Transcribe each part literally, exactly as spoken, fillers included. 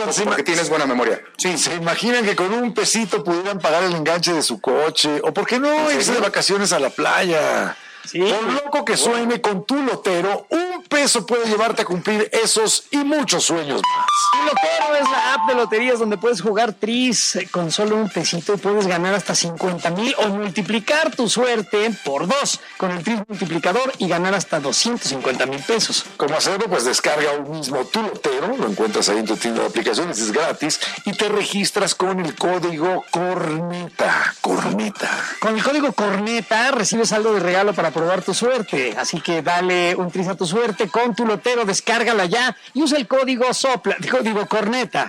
porque, porque tienes buena memoria. Sí, se imaginan que con un pesito pudieran pagar el enganche de su coche, o por qué no irse de vacaciones a la playa. Sí. Por loco que suene, con tu lotero, un peso puede llevarte a cumplir esos y muchos sueños más. Tu Lotero es la app de loterías donde puedes jugar tris con solo un pesito y puedes ganar hasta cincuenta mil o multiplicar tu suerte por dos con el tris multiplicador y ganar hasta doscientos cincuenta mil pesos. ¿Cómo hacerlo? Pues descarga hoy mismo tu Lotero, lo encuentras ahí en tu tienda de aplicaciones, es gratis, y te registras con el código CORNETA. Corneta. Con el código CORNETA recibes algo de regalo para probar tu suerte, así que dale un tris a tu suerte con tu Lotero, descárgala ya y usa el código SOPLA, código CORNETA.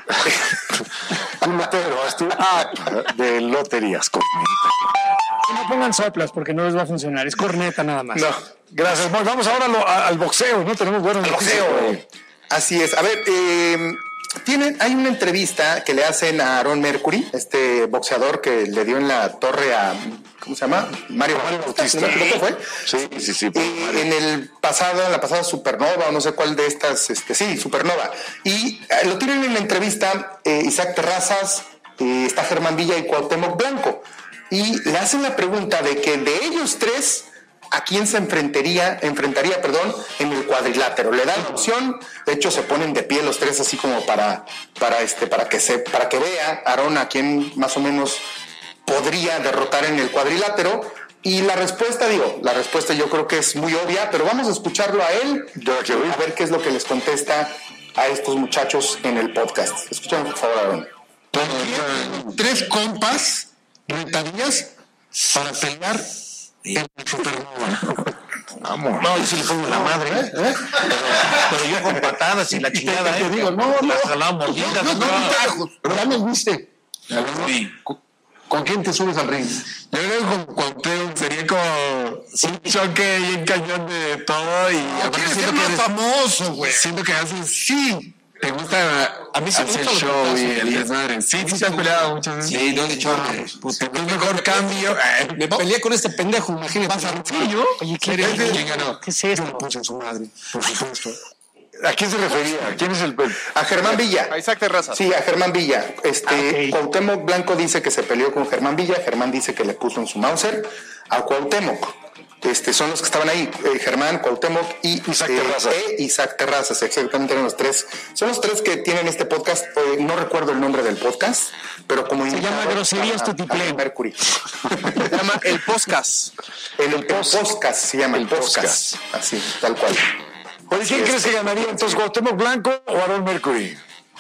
Tu Lotero, es tu app de loterías CORNETA. Y no pongan soplas porque no les va a funcionar, es corneta nada más. No, gracias. Bueno, vamos ahora lo, a, al boxeo, ¿no? Tenemos buenos boxeo. Así es. A ver, eh, tienen, hay una entrevista que le hacen a Aaron Mercury, este boxeador que le dio en la torre a, ¿cómo se llama? Mario, Mario Bautista. ¿No ¿Qué fue? Sí, sí, sí. Eh, en el pasado, en la pasada Supernova, o no sé cuál de estas, este, sí, Supernova. Y eh, lo tienen en la entrevista eh, Isaac Terrazas, eh, está Germán Villa y Cuauhtémoc Blanco. Y le hacen la pregunta de que de ellos tres, ¿a quién se enfrentaría, enfrentaría, perdón, en el cuadrilátero? Le dan la opción, de hecho se ponen de pie los tres así como para, para este, para que se, para que vea Aaron a quién más o menos podría derrotar en el cuadrilátero. Y la respuesta, digo, la respuesta yo creo que es muy obvia, pero vamos a escucharlo a él, a ver qué es lo que les contesta a estos muchachos en el podcast. Escuchamos por favor, Aaron. Tres compas rentarías para pelear en el Supernova. Vamos. No, yo sí le pongo la madre, ¿eh? Pero, pero yo con patadas y la chingada, te, te, te digo, no, no. Las jalamos, mordidas, no, no, no, pero ya me viste. Sí. ¿Con quién te subes al ring? Yo creo que con Cuauhtémoc sería como un choque y un cañón de todo. Y no, quieres ser más eres, famoso, güey. Siento que haces, sí, te gusta a mí sí hacer gusta show y el desmadre. Sí, sí, te has peleado muchas veces. Sí, no, de hecho, pues es mejor cambio. Me peleé con este pendejo, imagínate. ¿Vas a yo? Oye, ¿quién, ¿quién ganó? ¿Qué es esto? Yo le puse a su madre, por supuesto. ¿A quién se refería? ¿A quién es el...? A Germán Villa. A Isaac Terrazas. Sí, a Germán Villa. Este, ah, okay. Cuauhtémoc Blanco dice que se peleó con Germán Villa. Germán dice que le puso en su Mauser a Cuauhtémoc. Este, son los que estaban ahí, eh, Germán, Cuauhtémoc y Isaac eh, Terrazas. E Isaac Terrazas, exactamente eran los tres. Son los tres que tienen este podcast. Eh, no recuerdo el nombre del podcast, pero como se llama Groserías Tutiplén. Mercury. Se llama El Podcast. El, el, el podcast se llama el, el podcast. podcast. Así, tal cual. Oye, ¿quién crees que ganaría entonces, Cuauhtémoc Blanco o Aaron Mercury?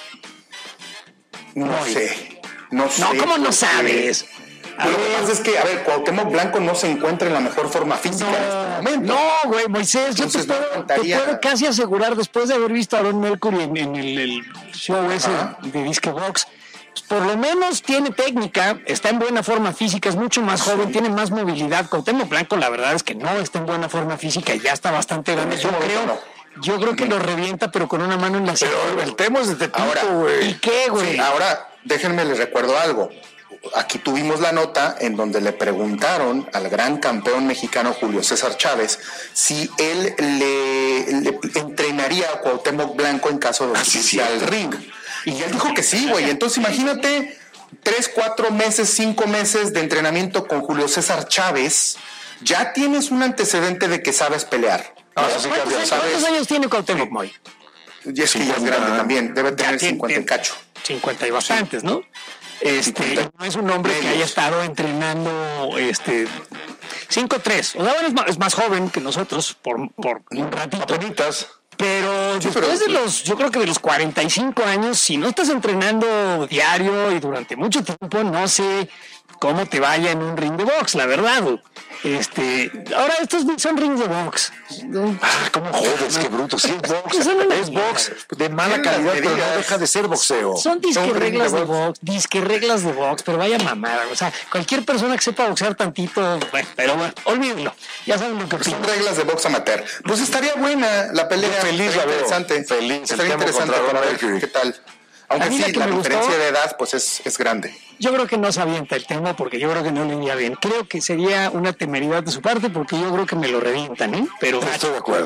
No, no sé. No sé. No, ¿cómo no sabes? Lo que pasa es que, a ver, Cuauhtémoc Blanco no se encuentra en la mejor forma física no, en este momento. No, güey, Moisés, yo te puedo, te puedo casi asegurar, después de haber visto a Aaron Mercury en, en el, el show ese Ajá. de Disque Box, por lo menos tiene técnica, está en buena forma física, es mucho más joven, sí. tiene más movilidad. Cuauhtémoc Blanco, la verdad es que no está en buena forma física y ya está bastante grande. Yo creo, no. yo creo que lo revienta, pero con una mano en la cintura. Pero el tema es de Tepito, ahora, güey. ¿Y qué, güey? Sí, ahora, déjenme les recuerdo algo. Aquí tuvimos la nota en donde le preguntaron al gran campeón mexicano Julio César Chávez si él le, le entrenaría a Cuauhtémoc Blanco en caso de asistir al ring. Y él dijo que sí, güey. Entonces imagínate tres, cuatro meses, cinco meses de entrenamiento con Julio César Chávez. Ya tienes un antecedente de que sabes pelear. No, ¿Cuántos, sí, ¿cuántos, años, ¿Cuántos años tiene Cuauhtémoc, Moy? Y es que ya es grande también. Debe tener cincuenta y cacho. cincuenta y bastantes, ¿no? Este, no es un hombre que haya estado entrenando este cinco tres, o sea, bueno, es, más, es más joven que nosotros por, por un ratito, Apenitas. pero sí, después pero, de los, yo creo que de los cuarenta y cinco años, si no estás entrenando diario y durante mucho tiempo, no sé cómo te vaya en un ring de box, la verdad. Este, ahora estos son rings de box. Ah, ¿cómo jodes? Qué bruto. Sí, es box. Es box de mala calidad, pero no deja de ser boxeo. Son disque reglas de box, disque reglas de box, pero vaya mamada. O sea, cualquier persona que sepa boxear tantito, bueno, pero bueno, olvídenlo. Ya saben lo que son reglas de box amateur. Pues estaría buena la pelea. Feliz la veo. Interesante. Feliz. Estaría interesante para ver qué tal. Aunque sí, la diferencia gustó, de edad pues es, es grande. Yo creo que no se avienta el tema porque yo creo que no le iría bien. Creo que sería una temeridad de su parte porque yo creo que me lo revientan, ¿eh? Pero estoy de acuerdo.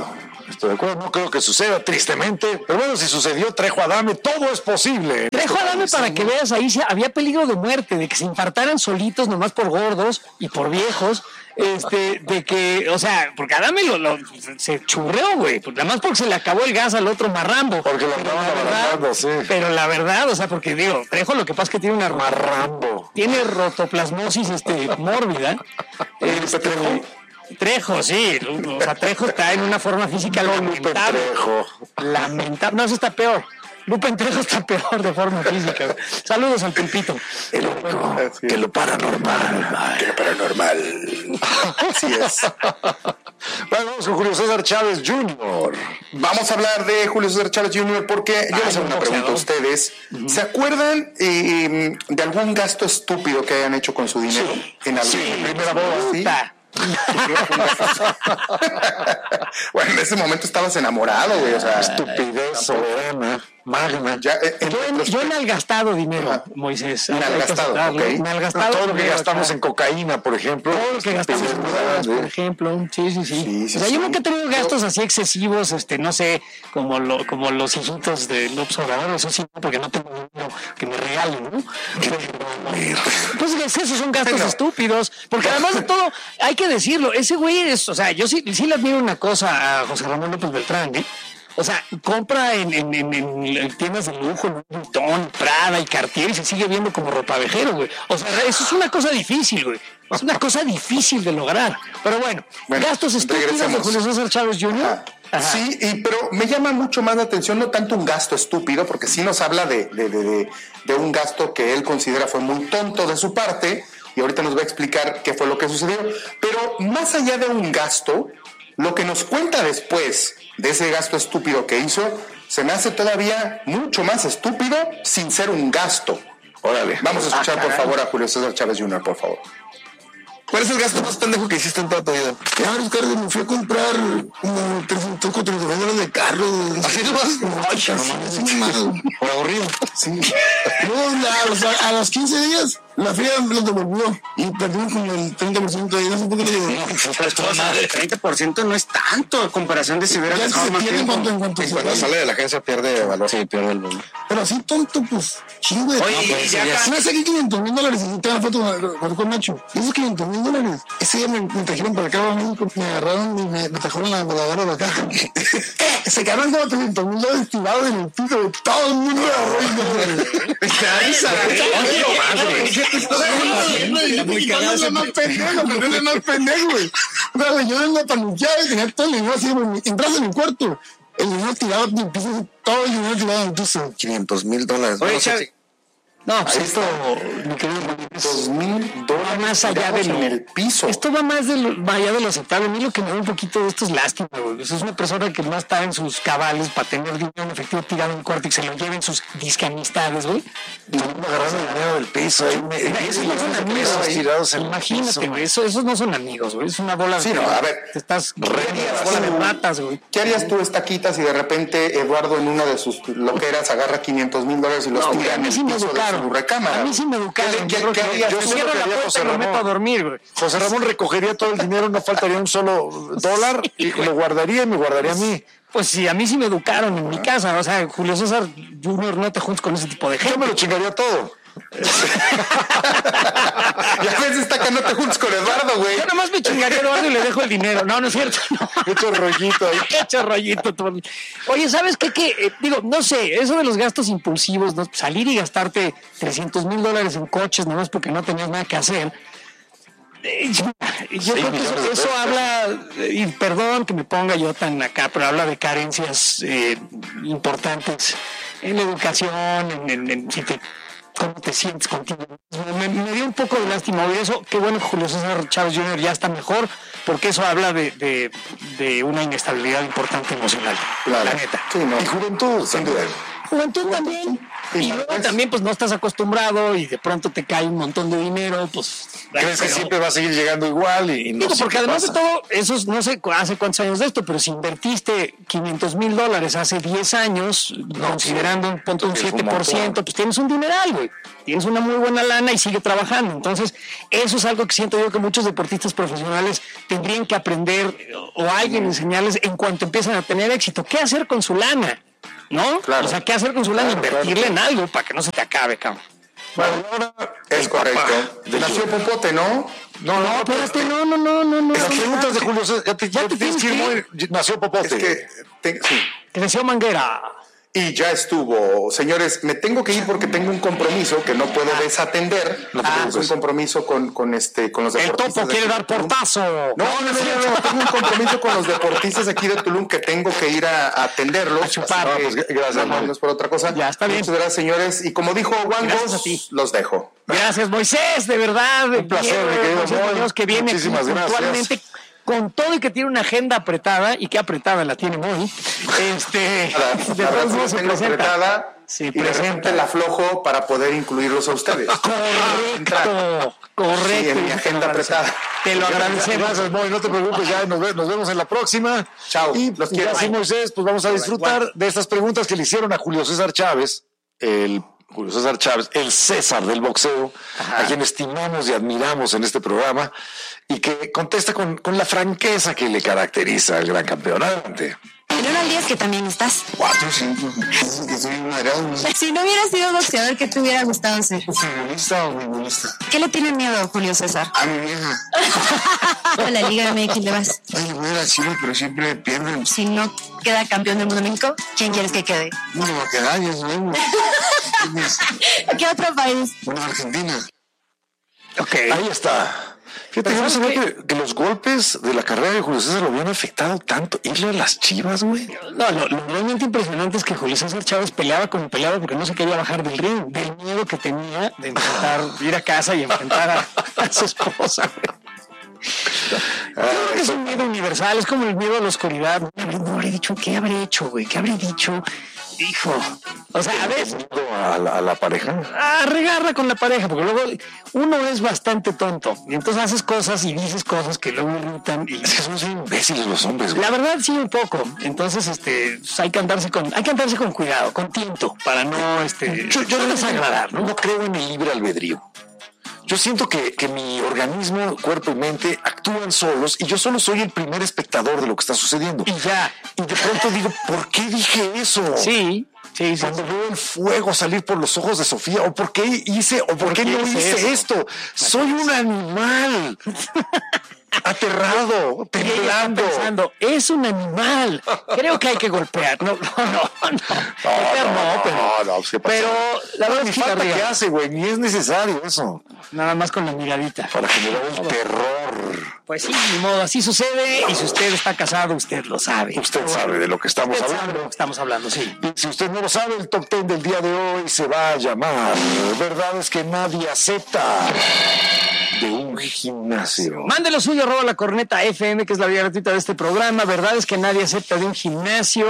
Estoy de acuerdo, no creo que suceda, tristemente. Pero bueno, si sucedió Trejo Adame, todo es posible. Trejo Adame, para que veas, ahí había peligro de muerte, de que se infartaran solitos nomás por gordos y por viejos. Este, de que, o sea, porque Adame lo, lo, se churreó, güey, pues nada más porque se le acabó el gas al otro marrambo. Porque lo estaban abarcando, sí. Pero la verdad, o sea, porque digo, Trejo lo que pasa es que tiene una marrambo. Tiene rotoplasmosis este, mórbida. Este, Trejo? Trejo, sí. O sea, Trejo está en una forma física lamentable. Trejo. Lamentable. No, eso está peor. Lupe Trejo está peor de forma física. Saludos al Pulpito. El único que lo paranormal. Que lo paranormal. Así es. Bueno, vamos con Julio César Chávez junior Vamos a hablar de Julio César Chávez junior porque yo les hago una pregunta a ustedes. Uh-huh. ¿Se acuerdan eh, de algún gasto estúpido que hayan hecho con su dinero? Sí. En algún sí, primera boda. ¿Sí? Bueno, en ese momento estabas enamorado, güey. O sea, estupidez soberana, magna. Ya, eh, yo, en, yo en el gastado dinero, ah, Moisés. En el gastado, okay. En el gastado. Todo lo que gastamos acá. en cocaína, por ejemplo. Todo lo que gastamos en drogas, por ejemplo. Sí, sí, sí. sí, sí o sea, sí, yo nunca he tenido gastos así excesivos, este, no sé, como lo, como los hijitos de López Obrador, eso sí, porque no tengo dinero que me regalen, ¿no? Pues esos son gastos no. estúpidos, porque además de todo, hay que decirlo, ese güey es, o sea, yo sí, sí le admiro una cosa a José Ramón López Beltrán, ¿eh? O sea, compra en, en, en, en tiendas de lujo, Louis Vuitton, Prada y Cartier y se sigue viendo como ropavejero, güey. O sea, eso es una cosa difícil, güey. Es una cosa difícil de lograr. Pero bueno, bueno gastos estúpidos de Julio César Chávez junior Ajá. Sí, y, pero me llama mucho más la atención, no tanto un gasto estúpido, porque sí nos habla de, de, de, de, de un gasto que él considera fue muy tonto de su parte, y ahorita nos va a explicar qué fue lo que sucedió. Pero más allá de un gasto, lo que nos cuenta después de ese gasto estúpido que hizo, se me hace todavía mucho más estúpido sin ser un gasto. Órale, vamos a escuchar ah, por favor a Julio César Chávez junior, por favor. ¿Cuál es el gasto más pendejo que hiciste en toda tu vida? Ya, Ricardo, me fui a comprar como trescientos, cuatrocientos mil dólares de carro. ¿Así nomás? Ay, así nomás. Por aburrido. Sí. No, la, o sea, a los quince días, la fría me lo devolvió y perdimos como el treinta por ciento de ahí. No sé por qué lo devolvió. El treinta por ciento no es tanto en comparación de si hubiera dejado más tiempo. En cuanto, en cuanto y cuando sale de la agencia pierde valor. Sí, pierde el valor. Pero así tonto, pues, chingo de... Oye, no, pues, ya, ya. Me saqué quinientos mil dólares y tengo la foto con Nacho. Y esos quinientos mil dólares, ese día me, me trajeron para acá a México, me agarraron y me, me trajeron la voladora de acá. Se quedaron como trescientos mil dólares tirados en el piso, todo el mundo agarró y no... Es más pendejo, pero es más pendejo, güey. O sea, yo vengo paniqueado y tenía todo el dinero así, entras en mi cuarto, el dinero tirado en el piso, todo el dinero tirado en el piso. quinientos mil dólares. Oye, Chavi. No, pues esto, mi querido, dos mil dólares más allá de lo, en el piso. Esto va más de lo, va allá de lo aceptable. A mí lo que me da un poquito de esto es lástima, güey. Es una persona que no está en sus cabales para tener dinero en efectivo tirado en el cuarto y que se lo lleven sus discamistades, güey. No, me agarraron el dinero del piso. Ahí me, esos no son amigos, tirados en imagínate, güey. Eso, esos no son amigos, güey. Es una bola de... Sí, no, a ver. Te estás... Una bola de ratas, güey. ¿Qué harías tú, Estaquitas, si de repente Eduardo en una de sus loqueras agarra quinientos mil dólares y los no, tira en el piso de su recámara? A mí sí me educaron. ¿Qué, qué, qué harías? Yo cierro la puerta y me meto a dormir, güey. José Ramón recogería todo el dinero, no faltaría un solo dólar y lo guardaría y me guardaría a mí. Pues sí, a mí sí me educaron en mi casa. O sea, Julio César junior, no te juntes con ese tipo de gente. Yo me lo chingaría todo. Ya ves, está que no te juntes con Eduardo, güey. Yo nomás me chingaría a Eduardo y le dejo el dinero. No, no es cierto. No. Hecho rollito ahí. Hecho rollito. Oye, ¿sabes qué? qué? Eh, digo, no sé, eso de los gastos impulsivos, ¿no? Salir y gastarte trescientos mil dólares en coches nomás porque no tenías nada que hacer. Eh, yo yo sí, creo que eso, eso habla, y perdón que me ponga yo tan acá, pero habla de carencias eh, importantes en la educación, en, en, en si te, cómo te sientes contigo. Me, me dio un poco de lástima oír eso. Qué bueno que Julio César Chávez junior ya está mejor, porque eso habla de, de, de una inestabilidad importante emocional. Claro. La neta. Sí, no. Y juventud, sin duda. juventud también. Y luego también, pues no estás acostumbrado y de pronto te cae un montón de dinero, pues. ¿Crees que siempre va a seguir llegando igual? Y, y no digo, sé porque además pasa. de todo, esos, no sé hace cuántos años de esto, pero si invertiste quinientos mil dólares hace diez años, no, considerando sí, un punto un siete por ciento, pues tienes un dineral, güey. Tienes una muy buena lana y sigue trabajando. Entonces, eso es algo que siento yo que muchos deportistas profesionales tendrían que aprender o alguien enseñarles en cuanto empiezan a tener éxito. ¿Qué hacer con su lana? ¿No? Claro. O sea, ¿qué hacer con su lana? Claro, invertirle claro. en algo para que no se te acabe, cabrón. Bueno, ahora es correcto. Nació Popote, ¿no? No, no, espérate, no, no, no, no, no. Las preguntas de Julio César, ya te, ya te tienes que ir muy... Nació Popote. Es que, te, sí. Creció Manguera. Y ya estuvo. Señores, me tengo que ir porque tengo un compromiso que no puedo desatender. No ah, es un compromiso con, con, este, con los deportistas. El Topo quiere dar portazo. No, no, no, no, no, tengo un compromiso con los deportistas aquí de Tulum que tengo que ir a, a atenderlos. A chupar. No, pues, gracias, no, no es por otra cosa. Ya, está bien. Muchas gracias, señores. Y como dijo Wangos, los dejo. Gracias, Moisés, de verdad. Un placer, mi querido Dios, que viene muchísimas gracias. Con todo y que tiene una agenda apretada, y qué apretada la tiene muy, este, la, de todos modos se presenta, se y presenta. de repente la aflojo para poder incluirlos a ustedes. Correcto, correcto. Sí, en mi agenda apretada. Te lo agradecemos. Gracias, Moy, no te preocupes, ya nos, ve, nos vemos en la próxima. Chao, y los quiero. Así, Moisés, pues vamos a disfrutar de estas preguntas que le hicieron a Julio César Chávez, el Julio César Chávez, el César del boxeo, Ajá. a quien estimamos y admiramos en este programa, y que contesta con, con la franqueza que le caracteriza al gran campeón. Adelante. En uno al diez que también estás. Cuatro, cinco. Es que soy un agrado. Si no hubieras sido boxeador, ¿qué te hubiera gustado ser? ¿Futbolista o futbolista? ¿Qué le tiene miedo Julio César? A mi vieja. A la Liga M X le vas. Oye, voy a la Chile, pero siempre pierden. Si no queda campeón del mundo México, ¿quién quieres que quede? No va a quedar, ya sabemos. ¿Qué otro país? Bueno, Argentina. Ok. Ahí está. Fíjate, yo no sabía que, que los golpes de la carrera de Julio César lo habían afectado tanto. Irle a las Chivas, güey. No, lo, lo realmente impresionante es que Julio César Chávez peleaba como peleaba porque no se quería bajar del ring, del miedo que tenía de enfrentar, ir a casa y enfrentar a, a su esposa, güey. Yo creo que es un miedo universal, es como el miedo a la oscuridad. No habré dicho, ¿qué habré hecho, güey? ¿Qué habré dicho? Hijo, o sea, a veces a la, a la pareja, a regarra con la pareja, porque luego uno es bastante tonto y entonces haces cosas y dices cosas que luego irritan y es que son imbéciles los hombres, güey. La verdad sí, un poco. Entonces, este, pues hay que andarse con, hay que andarse con cuidado, con tiento, para no, este, yo, yo no desagradar, ¿no? No creo en el libre albedrío. Yo siento que, que mi organismo, cuerpo y mente actúan solos y yo solo soy el primer espectador de lo que está sucediendo. Y ya. Y de pronto digo, ¿por qué dije eso? Sí, sí, sí. Cuando veo el fuego salir por los ojos de Sofía, o por qué hice, o por, ¿Por qué, qué no hice eso? esto. Soy un animal. Aterrado, temblando. Pensando, es un animal. Creo que hay que golpear. No, no, no. no. No, no, pero, no, no, no, pero la verdad es que falta que hace, güey, ni es necesario eso. Nada más con la miradita. Para generar el terror. Pues sí, ni modo, así sucede. Y si usted está casado, usted lo sabe. Usted sabe de lo que estamos usted hablando. Sabe de lo que estamos hablando, sí. Y si usted no lo sabe, el top ten del día de hoy se va a llamar Verdad es que nadie acepta de un gimnasio. Mándelo suyo, arroba la corneta F M, que es la vía gratuita de este programa. Verdad es que nadie acepta de un gimnasio.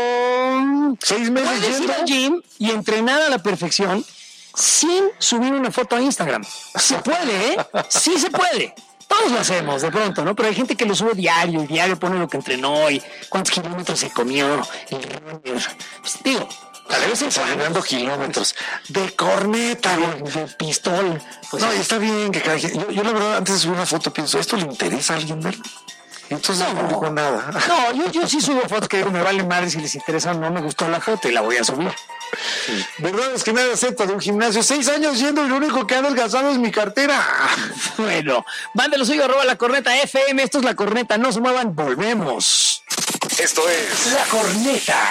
Seis meses yendo al gym y entrenar a la perfección sin subir una foto a Instagram. Se puede, ¿eh? Sí se puede. Todos lo hacemos de pronto, ¿no? Pero hay gente que lo sube diario y diario pone lo que entrenó y cuántos kilómetros se comió. Pues, digo, a veces ganando kilómetros de corneta, de, de pistol. Pues no, y está bien que cada yo, yo la verdad antes de subir una foto pienso, ¿esto le interesa a alguien verlo? Entonces no, no publico nada. No, yo, yo sí subo fotos que digo, me vale madre si les interesa o no, me gustó la foto y la voy a subir. Sí. Verdad es que nadie acepta de un gimnasio. Seis años yendo y lo único que ha adelgazado es mi cartera. Bueno, mándelo suyo, arroba la corneta F M. Esto es La Corneta, no se muevan, volvemos. Esto es La Corneta.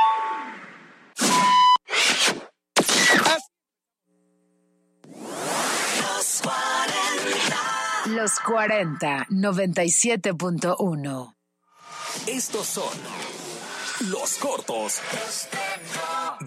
Los cuarenta, noventa y siete punto uno. Estos son los cortos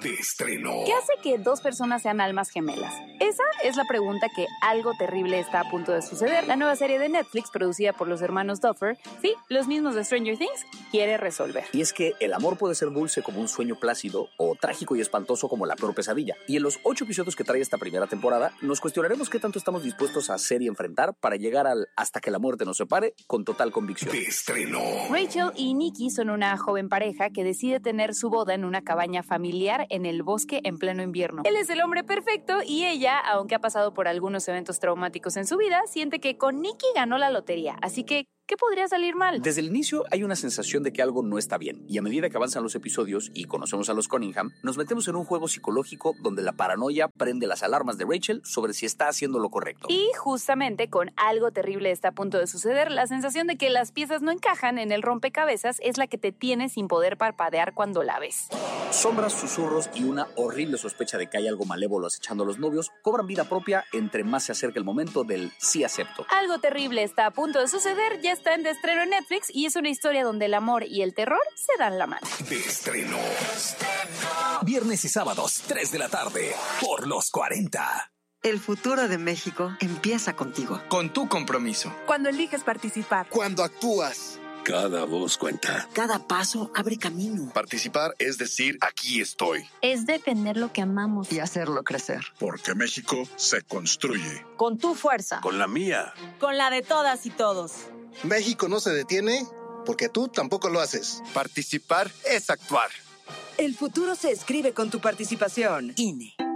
de estreno. ¿Qué hace que dos personas sean almas gemelas? Esa es la pregunta que Algo Terrible está a punto de suceder. La nueva serie de Netflix, producida por los hermanos Duffer, sí, los mismos de Stranger Things, quiere resolver. Y es que el amor puede ser dulce como un sueño plácido o trágico y espantoso como la peor pesadilla. Y en los ocho episodios que trae esta primera temporada, nos cuestionaremos qué tanto estamos dispuestos a hacer y enfrentar para llegar al hasta que la muerte nos separe con total convicción. De estreno. Rachel y Nikki son una joven pareja que decide tener su boda en una cabaña familiar en el bosque en pleno invierno. Él es el hombre perfecto y ella, aunque ha pasado por algunos eventos traumáticos en su vida, siente que con Nikki ganó la lotería. Así que, ¿qué podría salir mal? Desde el inicio hay una sensación de que algo no está bien, y a medida que avanzan los episodios y conocemos a los Cunningham, nos metemos en un juego psicológico donde la paranoia prende las alarmas de Rachel sobre si está haciendo lo correcto. Y justamente con Algo Terrible está a punto de suceder, la sensación de que las piezas no encajan en el rompecabezas es la que te tiene sin poder parpadear cuando la ves. Sombras, susurros y una horrible sospecha de que hay algo malévolo acechando a los novios cobran vida propia entre más se acerca el momento del sí acepto. Algo Terrible está a punto de suceder, ya está en de estreno en Netflix y es una historia donde el amor y el terror se dan la mano. De estreno. Viernes y sábados, tres de la tarde, por los cuarenta. El futuro de México empieza contigo. Con tu compromiso. Cuando eliges participar. Cuando actúas. Cada voz cuenta. Cada paso abre camino. Participar es decir, aquí estoy. Es defender lo que amamos. Y hacerlo crecer. Porque México se construye. Con tu fuerza. Con la mía. Con la de todas y todos. México no se detiene porque tú tampoco lo haces. Participar es actuar. El futuro se escribe con tu participación. I N E.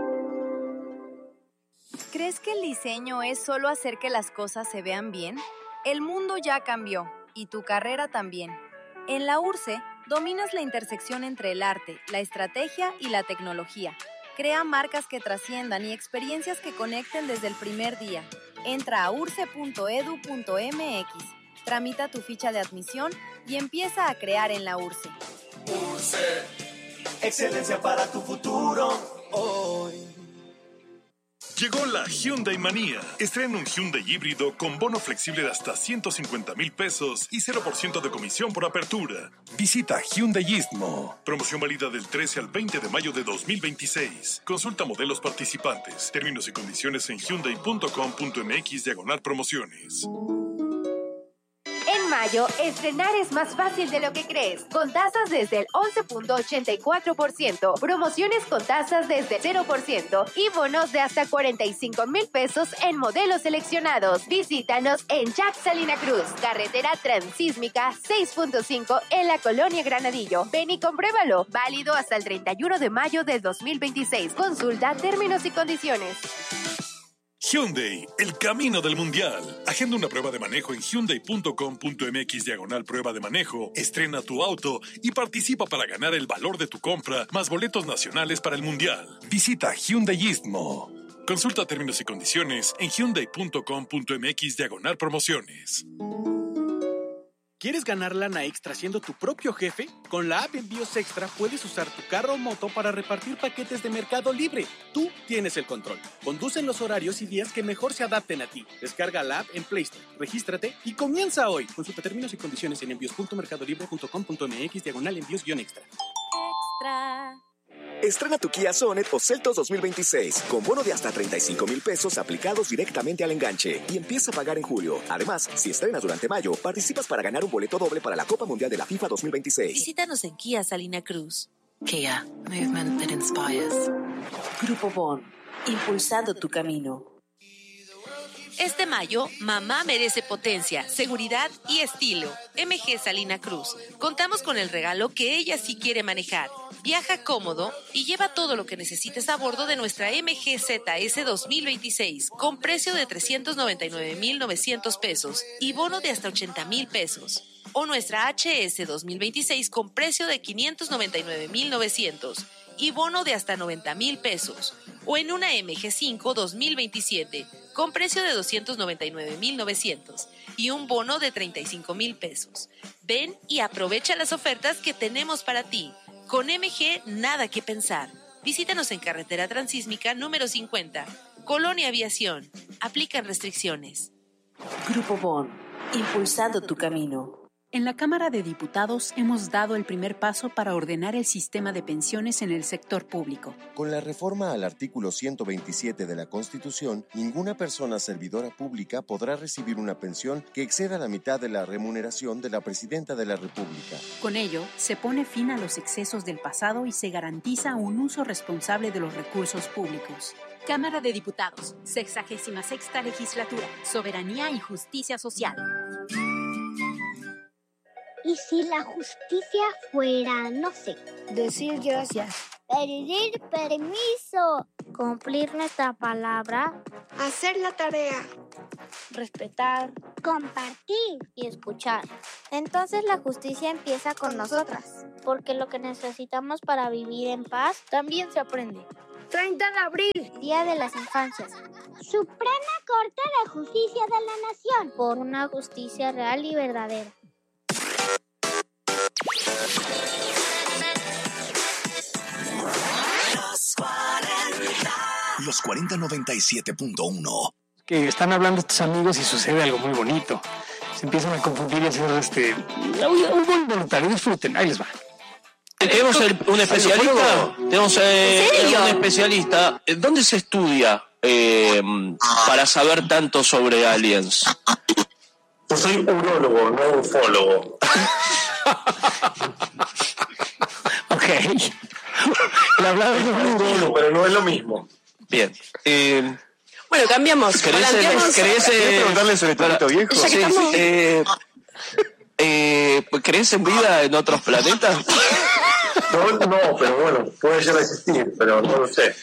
¿Crees que el diseño es solo hacer que las cosas se vean bien? El mundo ya cambió, y tu carrera también. En la U R S E, dominas la intersección entre el arte, la estrategia y la tecnología. Crea marcas que trasciendan y experiencias que conecten desde el primer día. Entra a urce punto edu punto m x, tramita tu ficha de admisión y empieza a crear en la U R S E. U R S E, excelencia para tu futuro hoy. Llegó la Hyundai Manía. Estrena un Hyundai híbrido con bono flexible de hasta ciento cincuenta mil pesos y cero por ciento de comisión por apertura. Visita Hyundai Istmo. Promoción válida del trece al veinte de mayo de dos mil veintiséis. Consulta modelos participantes. Términos y condiciones en hyundai punto com punto m x diagonal promociones. En mayo, estrenar es más fácil de lo que crees. Con tasas desde el once punto ochenta y cuatro por ciento, promociones con tasas desde cero por ciento y bonos de hasta cuarenta y cinco mil pesos en modelos seleccionados. Visítanos en Jack Salina Cruz, carretera Transísmica seis punto cinco en la Colonia Granadillo. Ven y compruébalo. Válido hasta el treinta y uno de mayo del dos mil veintiséis. Consulta términos y condiciones. Hyundai, el camino del mundial. Agenda una prueba de manejo en hyundai punto com punto m x diagonal prueba de manejo. Estrena tu auto y participa para ganar el valor de tu compra más boletos nacionales para el mundial. Visita Hyundai Istmo. Consulta términos y condiciones en hyundai punto com punto m x diagonal promociones. ¿Quieres ganar lana extra siendo tu propio jefe? Con la app Envíos Extra puedes usar tu carro o moto para repartir paquetes de Mercado Libre. Tú tienes el control. Conduce en los horarios y días que mejor se adapten a ti. Descarga la app en Play Store, regístrate y comienza hoy. Consulta términos y condiciones en envíos punto mercado libre punto com punto m x diagonal envíos guión extra. Extra. Estrena tu Kia Sonet o Seltos dos mil veintiséis con bono de hasta treinta y cinco mil pesos aplicados directamente al enganche y empieza a pagar en julio. Además, si estrenas durante mayo, participas para ganar un boleto doble para la Copa Mundial de la FIFA dos mil veintiséis. Visítanos en Kia Salina Cruz. Kia, movement that inspires. Grupo Bon, impulsando tu camino. Este mayo, mamá merece potencia, seguridad y estilo. M G Salina Cruz. Contamos con el regalo que ella sí quiere manejar. Viaja cómodo y lleva todo lo que necesites a bordo de nuestra M G Z S dos mil veintiséis con precio de trescientos noventa y nueve mil novecientos pesos y bono de hasta ochenta mil pesos. O nuestra H S dos mil veintiséis con precio de quinientos noventa y nueve mil novecientos y bono de hasta noventa mil pesos. O en una M G cinco dos mil veintisiete con precio de doscientos noventa y nueve mil novecientos y un bono de treinta y cinco mil pesos. Ven y aprovecha las ofertas que tenemos para ti. Con M G, nada que pensar. Visítanos en carretera Transísmica número cincuenta, Colonia Aviación. Aplican restricciones. Grupo Bon, impulsando tu camino. En la Cámara de Diputados hemos dado el primer paso para ordenar el sistema de pensiones en el sector público. Con la reforma al artículo ciento veintisiete de la Constitución, ninguna persona servidora pública podrá recibir una pensión que exceda la mitad de la remuneración de la Presidenta de la República. Con ello, se pone fin a los excesos del pasado y se garantiza un uso responsable de los recursos públicos. Cámara de Diputados, sexagésima sexta legislatura, soberanía y justicia social. ¿Y si la justicia fuera, no sé, decir gracias, pedir permiso, cumplir nuestra palabra, hacer la tarea, respetar, compartir y escuchar? Entonces la justicia empieza con nosotras, porque lo que necesitamos para vivir en paz también se aprende. treinta de abril, Día de las Infancias. Suprema Corte de Justicia de la Nación, por una justicia real y verdadera. Los cuarenta noventa y siete punto uno. Que están hablando estos amigos y sucede algo muy bonito. Se empiezan a confundir y hacer este un buen voluntario. Disfruten, ahí les va. Tenemos el, un especialista. Tenemos eh, un especialista. ¿Dónde se estudia eh, para saber tanto sobre aliens? Yo soy urólogo, no ufólogo. Ok. Le hablaba de un urólogo, pero no es lo mismo. Bien. Eh, bueno, cambiamos. ¿Querés, ¿querés eh, preguntarle sobre Torito Viejo? Sí, sí, eh, eh, ¿crees en vida en otros planetas? No, no, pero bueno, puede llegar a existir, pero no lo sé.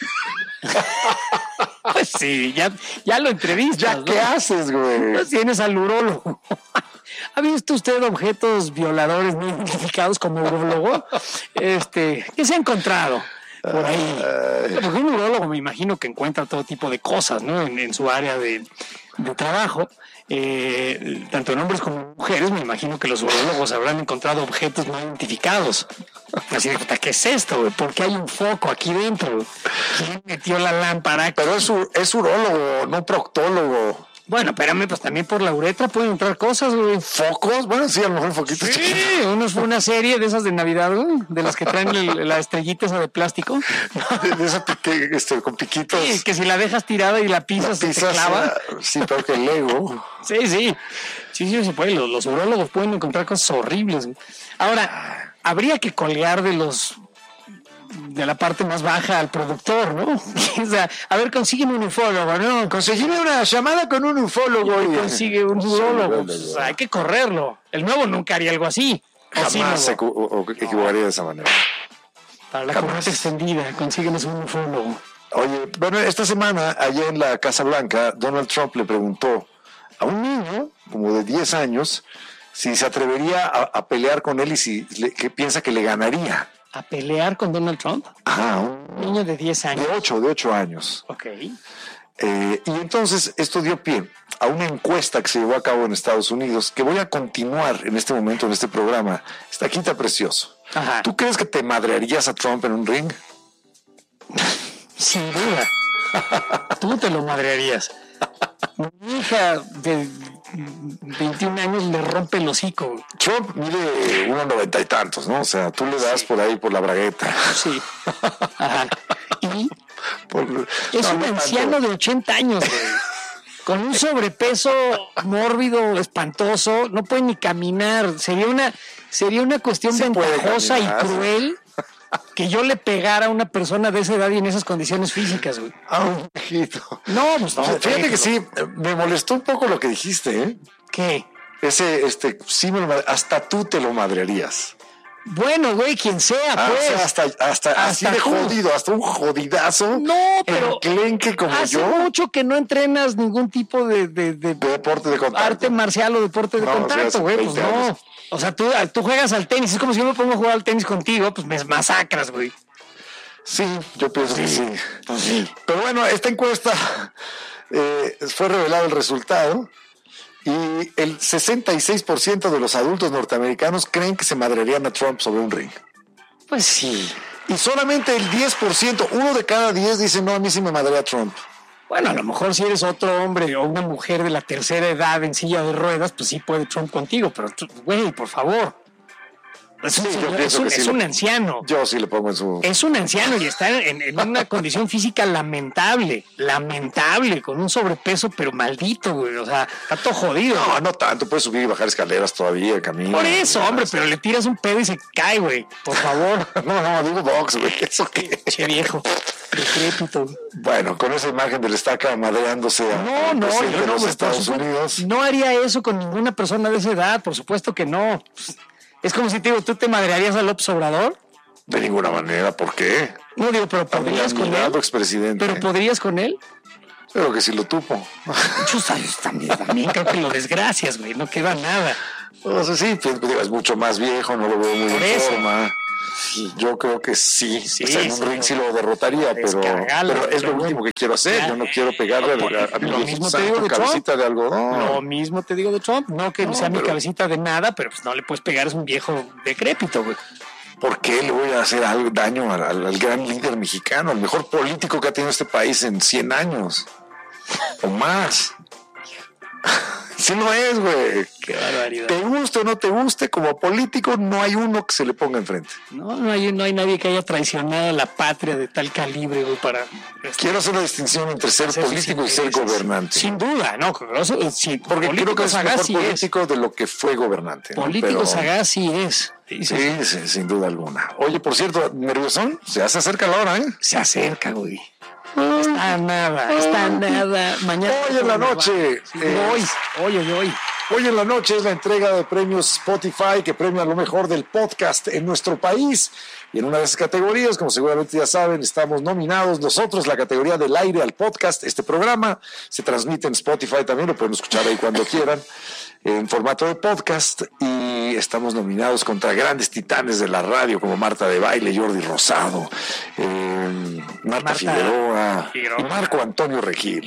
Pues sí, ya, ya lo entrevistas. ¿Ya ¿no? qué haces, güey? Pues tienes al urólogo. ¿Ha visto usted objetos violadores no identificados como urólogo? Este, ¿qué se ha encontrado por ahí? Porque un urólogo me imagino que encuentra todo tipo de cosas, ¿no? En, en su área de, de trabajo. Eh, tanto en hombres como en mujeres, me imagino que los urólogos habrán encontrado objetos no identificados. Así de, ¿qué es esto, güey? ¿Por qué hay un foco aquí dentro? ¿Quién metió la lámpara? Pero es, es urólogo, no proctólogo. Bueno, espérame, pues también por la uretra pueden entrar cosas, güey. ¿Focos? Bueno, sí, a lo mejor foquitos sí, chiquitos. Unos, una serie de esas de Navidad, güey, de las que traen el, la estrellita esa de plástico. De, de esa pique, este, con piquitos. Sí, que si la dejas tirada y la pisas, la pisas se te clava. Sí, pero que el Lego. Sí, sí. Sí, sí, se puede. Los, los urólogos pueden encontrar cosas horribles, güey. Ahora, habría que colgar de los... de la parte más baja al productor, ¿no? O sea, a ver, consígueme un ufólogo, ¿no? Consígueme una llamada con un ufólogo. Y consigue un urólogo. Pues, o sea, hay que correrlo. El nuevo nunca haría algo así. Jamás se equ- o, o equivocaría de esa manera. Para la corriente extendida, consíguenos un ufólogo. Oye, bueno, esta semana, allá en la Casa Blanca, Donald Trump le preguntó a un niño, como de diez años, si se atrevería a, a pelear con él y si le, que piensa que le ganaría. ¿A pelear con Donald Trump? Ah, un niño de diez años. De ocho, de ocho años. Ok. Eh, y entonces esto dio pie a una encuesta que se llevó a cabo en Estados Unidos, que voy a continuar en este momento en este programa. Está quita precioso. Ajá. ¿Tú crees que te madrearías a Trump en un ring? Sin duda. Tú te lo madrearías. Mi hija de veintiún años le rompe el hocico. Trump mide uno noventa y tantos, ¿no? O sea, tú le das sí. por ahí por la bragueta. Sí. Ajá. Y por, es no, un no anciano tanto. de ochenta años, güey. Con un sobrepeso mórbido, espantoso, no puede ni caminar. Sería una, sería una cuestión sí ventajosa y cruel que yo le pegara a una persona de esa edad y en esas condiciones físicas, güey. Ah, un viejito. No, pues no. O sea, fíjate que sí, me molestó un poco lo que dijiste, ¿eh? ¿Qué? Ese, este, sí me lo, hasta tú te lo madrearías. Bueno, güey, quien sea, ah, pues. O sea, hasta, hasta, hasta así de tú. jodido, hasta un jodidazo. No, pero. Enclenque como hace yo. mucho que no entrenas ningún tipo de, de, de, de deporte de contacto. Arte marcial o deporte de no, contacto, güey. O sea, pues no. Años. O sea, tú, tú juegas al tenis. Es como si yo me pongo a jugar al tenis contigo, pues me masacras, güey. Sí, yo pienso sí. que sí. Pues sí. Pero bueno, esta encuesta eh, fue revelado el resultado. Y el sesenta y seis por ciento de los adultos norteamericanos creen que se madrearían a Trump sobre un ring. Pues sí. Y solamente el diez por ciento, uno de cada diez dice, no, a mí sí me madrea a Trump. Bueno, a lo mejor si eres otro hombre o una mujer de la tercera edad en silla de ruedas, pues sí puede Trump contigo, pero güey, por favor. Es un, sí, señor, es un, es un le, anciano. Yo sí le pongo en su... Es un anciano y está en, en una condición física lamentable, lamentable, con un sobrepeso, pero maldito, güey. O sea, está todo jodido. No, no tanto, puedes subir y bajar escaleras todavía, camino. Por eso, hombre, pero le tiras un pedo y se cae, güey. Por favor. No, no, digo box, güey. ¿Eso qué? Che viejo. Decrépito. Bueno, con esa imagen del estaca madreándose a no, no, yo de no, los Estados Unidos. No haría eso con ninguna persona de esa edad, por supuesto que no. Es como si te digo, ¿tú te madrearías a López Obrador? De ninguna manera, ¿por qué? No digo, pero podrías con él. Expresidente. ¿Pero podrías con él? Creo que sí lo tupo. Muchos años también, también creo que lo desgracias, güey, no queda nada. No sé, sí, es mucho más viejo, no lo veo muy en forma. Yo creo que sí, sí, o sea, en un sí, ring sí lo derrotaría, pero, pero es lo último que quiero hacer. Yo no quiero pegarle a, a, a mi lo mismo te digo de cabecita Trump. de algodón. Lo mismo te digo de Trump, no que no, sea pero, mi cabecita de nada, pero pues no le puedes pegar, es un viejo decrépito, güey. ¿Por qué le voy a hacer algo, daño al, al, al gran líder mexicano, al mejor político que ha tenido este país en cien años o más? Si no es, güey. Qué barbaridad. Te guste o no te guste, como político no hay uno que se le ponga enfrente. No, no hay, no hay nadie que haya traicionado a la patria de tal calibre, güey, para... Quiero hacer la distinción entre ser político y ser gobernante. Sin duda, ¿no? Sí, porque creo que es mejor sí político es. de lo que fue gobernante. Político ¿no? sagaz sí es. Sí, sí, sí, sin duda alguna. Oye, por cierto, ¿nerviosón? Se hace acerca la hora, ¿eh? Se acerca, güey. Está nada, está nada. Mañana. Hoy en la noche. Sí, eh, hoy, hoy, hoy, hoy. Hoy en la noche es la entrega de premios Spotify que premia lo mejor del podcast en nuestro país. Y en una de esas categorías, como seguramente ya saben, estamos nominados nosotros, la categoría del aire al podcast. Este programa se transmite en Spotify también, lo pueden escuchar ahí cuando quieran, en formato de podcast. Y estamos nominados contra grandes titanes de la radio como Marta de Baile, Jordi Rosado, eh, Marta, Marta Figueroa Figueroa y Marco Antonio Regil.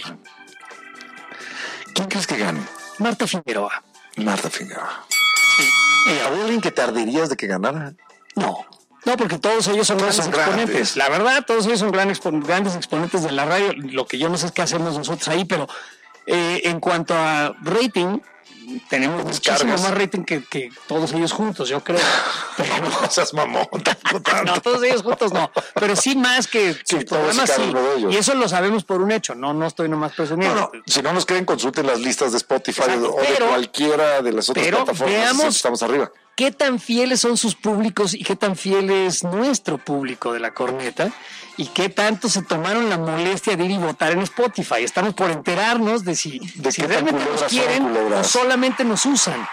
¿Quién crees que gane? Marta Figueroa. Marta Figueroa. Sí. ¿Habría alguien que te arderías de que ganara? No. No, porque todos ellos son todos grandes son exponentes. Grandes. La verdad, todos ellos son grandes, grandes exponentes de la radio. Lo que yo no sé es qué hacemos nosotros ahí, pero eh, en cuanto a rating, tenemos muchísimo más rating que, que todos ellos juntos, yo creo. Pero no seas mamón. No, todos ellos juntos no. Pero sí más que sus sí, programas, sí. Y eso lo sabemos por un hecho. No, no estoy nomás presumiendo. No, no. Si no nos creen, consulten las listas de Spotify Exacto, o pero, de cualquiera de las otras plataformas. Veamos estamos arriba. ¿Qué tan fieles son sus públicos y qué tan fiel es nuestro público de La Corneta? ¿Y qué tanto se tomaron la molestia de ir y votar en Spotify? Estamos por enterarnos de si, de si realmente nos quieren o solamente nos usan.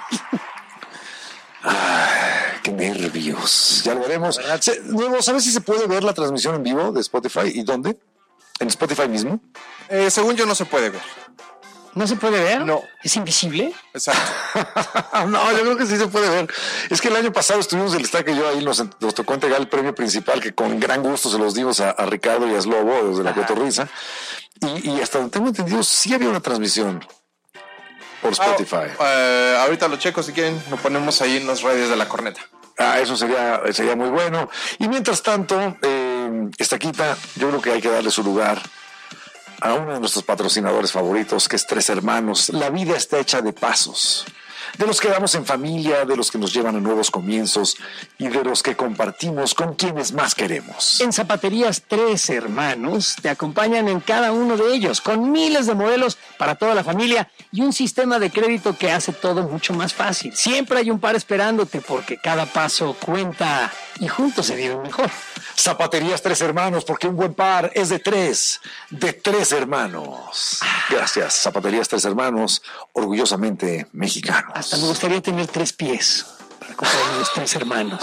Ay, qué nervios. Ya lo veremos. Nuevo, ¿sabes si se puede ver la transmisión en vivo de Spotify? ¿Y dónde? ¿En Spotify mismo? Eh, según yo no se puede ver. ¿No se puede ver? No. ¿Es invisible? Exacto. No, yo creo que sí se puede ver. Es que el año pasado estuvimos el Estaca y yo ahí, nos, nos tocó entregar el premio principal, que con gran gusto se los dimos a, a Ricardo y a Slobo desde la Cotorrisa. Y, y hasta donde tengo entendido, sí había una transmisión por Spotify. Oh, uh, ahorita lo checo, si quieren, lo ponemos ahí en las redes de La Corneta. Ah, eso sería, sería muy bueno. Y mientras tanto, eh, Estaquita, yo creo que hay que darle su lugar a uno de nuestros patrocinadores favoritos, que es Tres Hermanos. La vida está hecha de pasos, de los que damos en familia, de los que nos llevan a nuevos comienzos y de los que compartimos con quienes más queremos. En Zapaterías Tres Hermanos te acompañan en cada uno de ellos, con miles de modelos para toda la familia y un sistema de crédito que hace todo mucho más fácil. Siempre hay un par esperándote porque cada paso cuenta y juntos se vive mejor. Zapaterías Tres Hermanos, porque un buen par es de tres, de tres hermanos. Gracias, Zapaterías Tres Hermanos, orgullosamente mexicano. Hasta me gustaría tener tres pies para comprar los tres hermanos.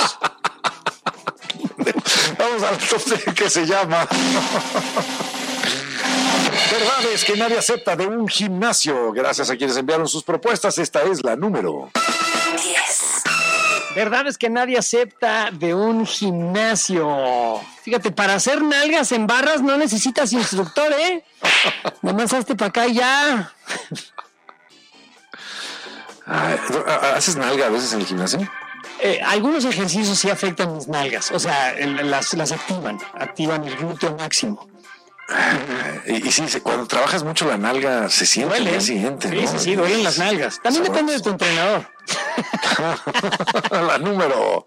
Vamos al top que se llama Verdades que nadie acepta de un gimnasio. Gracias a quienes enviaron sus propuestas. Esta es la número diez. Verdades que nadie acepta de un gimnasio. Fíjate, para hacer nalgas en barras no necesitas instructor, ¿eh? Nomás hazte para acá y ya. ¿Haces nalga a veces en el gimnasio? Eh, algunos ejercicios sí afectan mis nalgas. O sea, las, las activan. Activan el glúteo máximo. Y, y sí, cuando trabajas mucho la nalga se siente el día siguiente, sí, ¿no? Sí, sí, duelen las nalgas. También depende de tu entrenador. La número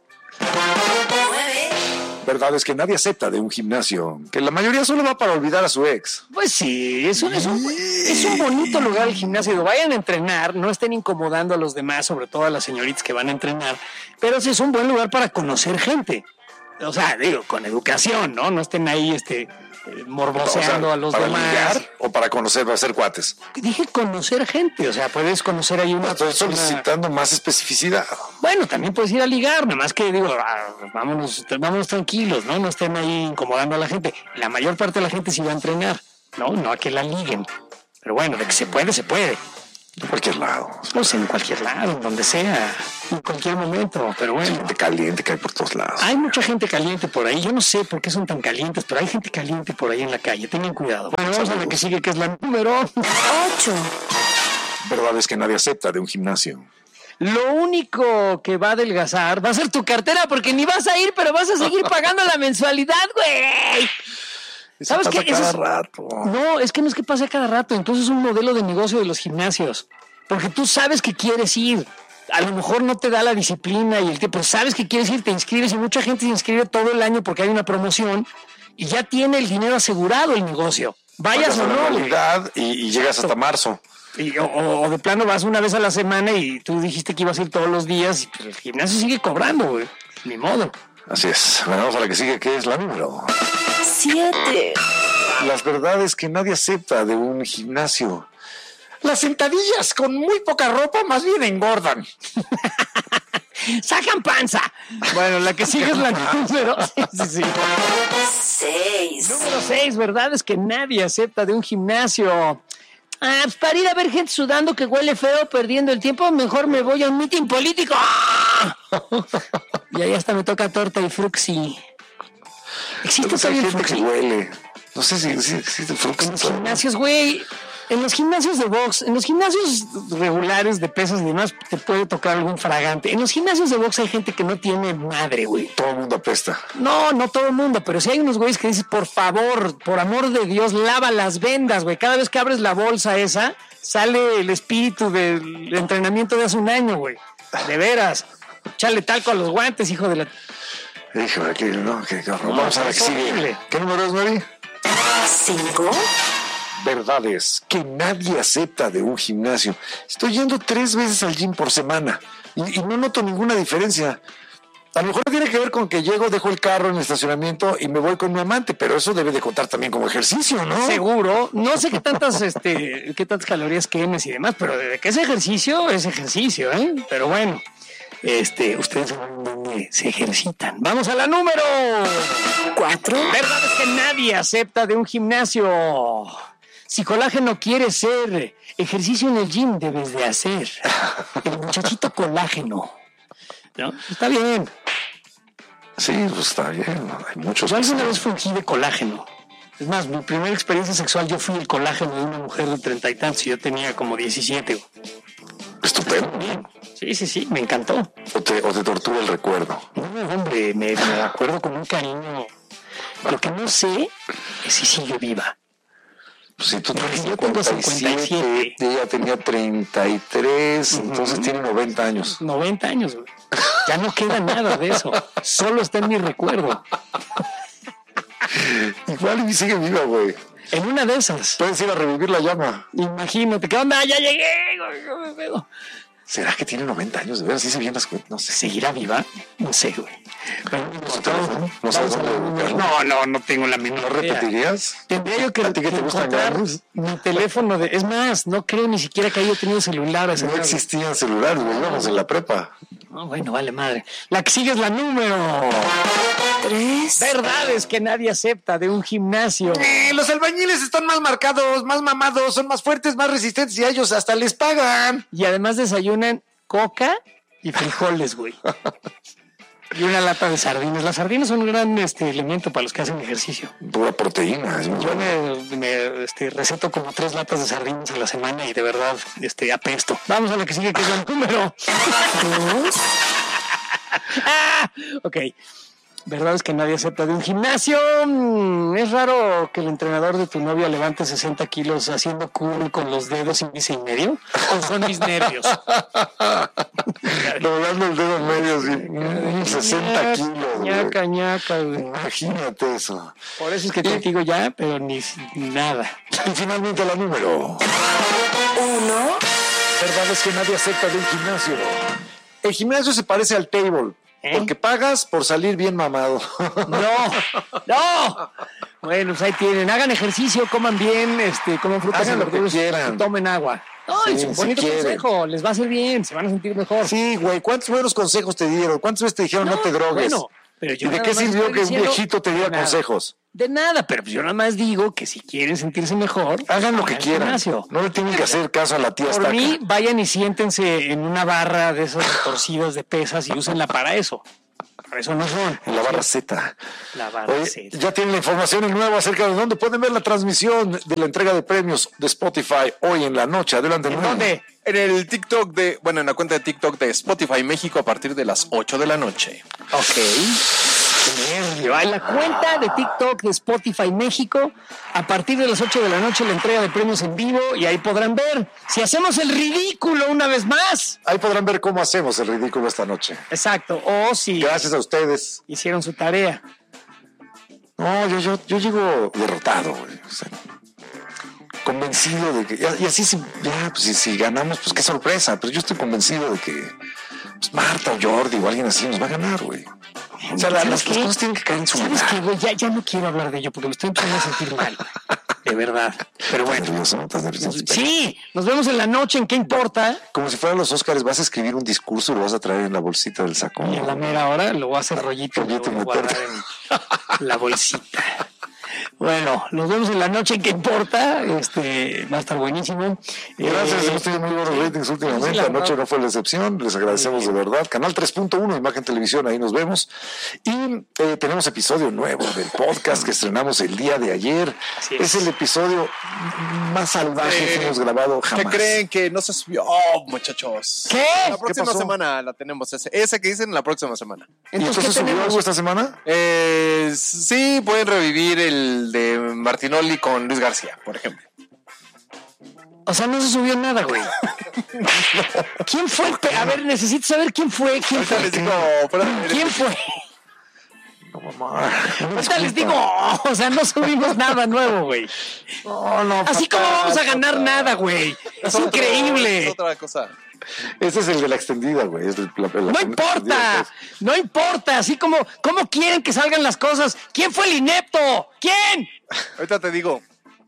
verdad es que nadie acepta de un gimnasio, que la mayoría solo va para olvidar a su ex. Pues sí, es un, es un, es un bonito lugar el gimnasio. Vayan a entrenar, no estén incomodando a los demás, sobre todo a las señoritas que van a entrenar, pero sí es un buen lugar para conocer gente. O sea, digo, con educación, ¿no? No estén ahí este morboseando, o sea, a los para demás. Ligar, o para conocer, para hacer cuates. Dije conocer gente, o sea, puedes conocer ahí una. Estoy solicitando más especificidad. Bueno, también puedes ir a ligar, nada más que digo, ah, vámonos, vámonos tranquilos, ¿no? No estén ahí incomodando a la gente. La mayor parte de la gente sí va a entrenar, ¿no? No a que la liguen. Pero bueno, de que se puede, se puede. En cualquier lado. Pues en cualquier lado, en donde sea, en cualquier momento, pero bueno. Gente caliente que hay por todos lados. Hay mucha gente caliente por ahí, yo no sé por qué son tan calientes, pero hay gente caliente por ahí en la calle, tengan cuidado. Bueno, vamos a la que sigue, que es la número ocho. Verdad es que nadie acepta de un gimnasio. Lo único que va a adelgazar va a ser tu cartera, porque ni vas a ir, pero vas a seguir pagando la mensualidad, güey. Eso ¿Sabes qué? Cada es, rato. No, es que no es que pase cada rato. Entonces es un modelo de negocio de los gimnasios. Porque tú sabes que quieres ir. A lo mejor no te da la disciplina y el tiempo. Sabes que quieres ir, te inscribes y mucha gente se inscribe todo el año porque hay una promoción y ya tiene el dinero asegurado el negocio. Vayas o no. Y, y llegas hasta marzo. Y, o, o de plano vas una vez a la semana y tú dijiste que ibas a ir todos los días y pero el gimnasio sigue cobrando, güey. Ni modo. Así es. Bueno, vamos a la que sigue, que es la número siete. Las verdades que nadie acepta de un gimnasio. Las sentadillas con muy poca ropa más bien engordan. ¡Sacan panza! Bueno, la que sigue es la número sí, sí, sí. seis. Número seis, verdades que nadie acepta de un gimnasio. Ah, pues para ir a ver gente sudando que huele feo, perdiendo el tiempo, mejor me voy a un mitin político. Y ahí hasta me toca torta y fruxi. ¿Existe todavía el fruxi? Que huele. No sé si existe el fruxi. En los gimnasios, güey. En los gimnasios de box, en los gimnasios regulares de pesas y demás, te puede tocar algún fragante. En los gimnasios de box hay gente que no tiene madre, güey. Todo el mundo apesta. No, no todo el mundo, pero si hay unos güeyes que dicen, por favor, por amor de Dios, lava las vendas, güey. Cada vez que abres la bolsa esa, sale el espíritu del entrenamiento de hace un año, güey. De veras. Chale talco a los guantes, hijo de la... Híjole, que no, que no, no, vamos a ver qué sigue. ¿Qué número es, Mary? Cinco. Verdades que nadie acepta de un gimnasio. Estoy yendo tres veces al gym por semana y, y no noto ninguna diferencia. A lo mejor tiene que ver con que llego, dejo el carro en el estacionamiento y me voy con mi amante, pero eso debe de contar también como ejercicio, ¿no? Seguro. No sé qué tantas, este, qué tantas calorías quemes y demás, pero de que es ejercicio, es ejercicio, ¿eh? Pero bueno. Este, ustedes saben dónde se ejercitan. Vamos a la número cuatro. Verdades que nadie acepta de un gimnasio. Si colágeno quieres ser, ejercicio en el gym debes de hacer. El muchachito colágeno. ¿No? Está bien. Sí, pues está bien. Hay muchos. Yo alguna vez fungí de colágeno. Es más, mi primera experiencia sexual, yo fui el colágeno de una mujer de treinta y tantos y yo tenía como diecisiete. Estupendo. Bien. Sí, sí, sí, me encantó. O te, o te tortura el recuerdo. No, hombre, me, me acuerdo con un cariño. Lo que no sé es si sigue viva. Pues si tú tienes yo tengo cincuenta y siete. Ella tenía treinta y tres, uh-huh. Entonces tiene noventa años. noventa años, güey. Ya no queda nada de eso. Solo está en mi recuerdo. Igual y sigue viva, güey. En una de esas. Puedes ir a revivir la llama. Imagínate, ¿qué onda? ¡Ya llegué! ¿Cómo me pedo? ¿Será que tiene noventa años? ¿De veras? ¿Sí se bien las cuentas? No sé. ¿Seguirá viva? No sé, güey. ¿No, ¿No sabes dónde No, no, no tengo la menor idea. ¿No repetirías? Tendría yo que, ¿A ti que te encontrar mi teléfono. De... Es más, no creo ni siquiera que haya tenido celular. No edad. Existían celulares, güey. Íbamos en la prepa. No, bueno, vale madre. La que sigue es la número... Tres. Verdades que nadie acepta de un gimnasio. Eh, los albañiles están más marcados, más mamados, son más fuertes, más resistentes y a ellos hasta les pagan. Y además desayunan coca y frijoles, güey. Y una lata de sardinas. Las sardinas son un gran este, elemento para los que hacen ejercicio. Pura proteína. Yo me, me este, receto como tres latas de sardinas a la semana y de verdad este, apesto. Vamos a la que sigue, que es el número. ah, ok. Verdades que nadie acepta de un gimnasio. Mm, es raro que el entrenador de tu novia levante sesenta kilos haciendo curl con los dedos índice y medio. ¿O son mis nervios? Doblando el dedo medio, sí. sesenta kilos. Ñaca, ñaca, güey. Imagínate eso. Por eso es que te digo ya, pero ni, ni nada. Y finalmente la número uno. Verdades que nadie acepta de un gimnasio. El gimnasio se parece al table. ¿Eh? Porque pagas por salir bien mamado. No, no. Bueno, pues ahí tienen. Hagan ejercicio, coman bien, este, coman frutas Hagan y lo que verduras, quieran. tomen agua. No, sí, es un bonito si consejo. Les va a hacer bien, se van a sentir mejor. Sí, güey. ¿Cuántos buenos consejos te dieron? ¿Cuántas veces te dijeron no, no te drogues? Bueno, pero yo ¿y de qué sirvió que un viejito te diera consejos? De nada, pero yo nada más digo que si quieren sentirse mejor, hagan lo que quieran. Gimnasio. No le tienen que hacer caso a la tía Por Estaca. mí, vayan y siéntense en una barra de esos torcidos de pesas y úsenla para eso. Para eso no son. En la barra Z. La barra Oye, Z. ya tienen la información en nuevo acerca de dónde pueden ver la transmisión de la entrega de premios de Spotify hoy en la noche. Adelante. ¿En dónde? En el TikTok de, bueno, en la cuenta de TikTok de Spotify México a partir de las ocho de la noche. Ok. En la cuenta de TikTok de Spotify México, a partir de las ocho de la noche, la entrega de premios en vivo, y ahí podrán ver si hacemos el ridículo una vez más. Ahí podrán ver cómo hacemos el ridículo esta noche. Exacto, o si... Gracias a ustedes. Hicieron su tarea. No, yo, yo, yo llego derrotado, güey. O sea, convencido de que... Y así, si, ya, pues si, si ganamos, pues qué sorpresa. Pero yo estoy convencido de que pues, Marta o Jordi o alguien así nos va a ganar, güey. O sea, la, las, las cosas tienen que caer en su lugar. ¿Sabes qué, güey? Ya, ya no quiero hablar de ello porque me estoy empezando a sentir mal. De verdad. Pero bueno, nervioso, ¿estás nervioso? Sí, nos vemos en la noche, ¿en qué importa? Como si fueran los Óscares, vas a escribir un discurso y lo vas a traer en la bolsita del saco. Y a la mera hora lo voy a hacer rollito, rollito y lo voy a guardar en la bolsita. Bueno, nos vemos en la noche, ¿en qué importa? Este, va a estar buenísimo. Gracias, eh, hemos tenido muy buenos ratings últimamente. Sí, anoche no fue la excepción, les agradecemos de verdad. Canal tres punto uno, Imagen Televisión, ahí nos vemos. Y eh, tenemos episodio nuevo del podcast que estrenamos el día de ayer. Es. es el episodio más salvaje eh, que hemos grabado jamás. ¿Qué creen que no se subió? Oh, muchachos. ¿Qué? La próxima ¿Qué semana la tenemos, ese, ese que dicen la próxima semana. ¿Y entonces subió algo esta semana? Eh, sí, pueden revivir el de Martinoli con Luis García, por ejemplo. O sea, no se subió nada, güey. No. ¿Quién fue? A ver, necesito saber quién fue. ¿Quién fue? Les digo, ¿Quién fue? No, mamá. Ahorita les digo, o sea, no subimos nada nuevo, güey. No, no. Así como vamos a ganar papá. nada, güey. Es, es increíble. Es otra cosa. Ese es el de la extendida, güey. Es el, la, la, no importa, no importa. Así como, ¿cómo quieren que salgan las cosas? ¿Quién fue el inepto? ¿Quién? Ahorita te digo.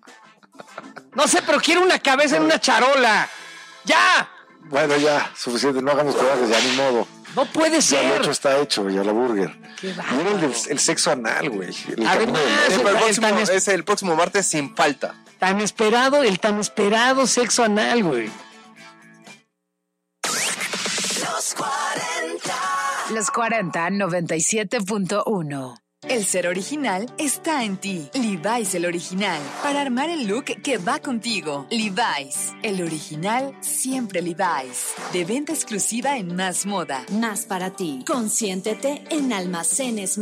No sé, pero quiero una cabeza en una charola. ¡Ya! Bueno, ya, suficiente. No hagamos corajes, ya ni modo. No puede ser. Ya lo hecho está hecho, ya la burger. Qué Mira el, del, el sexo anal, güey. Además, el, el, el, próximo, el es el próximo martes sin falta. Tan esperado, el tan esperado sexo anal, güey. Los cuarenta. Los cuarenta, noventa y siete punto uno. El ser original está en ti. Levi's el original. Para armar el look que va contigo. Levi's. El original, siempre Levi's. De venta exclusiva en Más Moda. Más para ti. Consiéntete en Almacenes